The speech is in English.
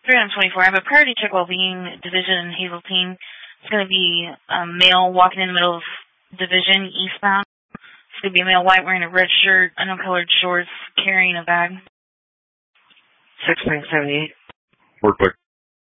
324. I have a priority check well-being division in Hazeltine. It's going to be a male walking in the middle of division eastbound. It's going to be a male white wearing a red shirt, uncolored shorts, carrying a bag. 6978. Work back